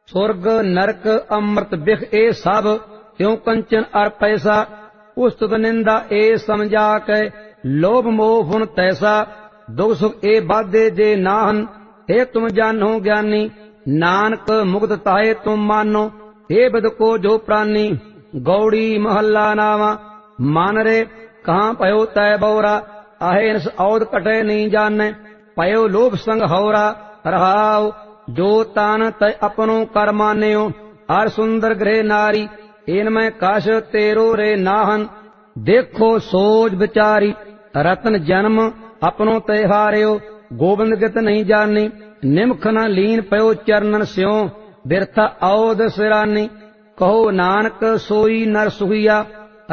ਸੁਰਗ ਨਰਕ ਅੰਮ੍ਰਿਤ ਬਿਖ ਇਹ ਸਭ ਤਿਉ ਕੰਚਨ ਅਰ ਪੈਸਾ। ਉਸਤਤ ਨਿੰਦਾ ਇਹ ਸਮਝਾ ਕੇ ਲੋਭ ਮੋਹ ਫੁਨ ਤੈਸਾ। ਦੁਖ ਸੁਖ ਇਹ ਬਾਧੇ ਜੇ ਨਾਹਨ हे तुम जानो ज्ञानी। नानक मुक्त ताहे तुम मानो हे बिद को जो प्राणी। गौड़ी महला नावा मान रे कहाँ पयो तय बौरा। आहे नस औद कटे नहीं जाने पयो लोभ संग हौरा। रहाओ जो तान तय अपनो कर मान्यो हर सुंदर गृह नारी। इनमें काश तेरो रे नाहन देखो सोच विचारी। रतन जन्म अपनो तय हारियो गोबिंद गत नहीं जानी। निमख न लीन पयो चरणन स्यों बिरथा औद सिरानी। कहो नानक सोई नर सुहिया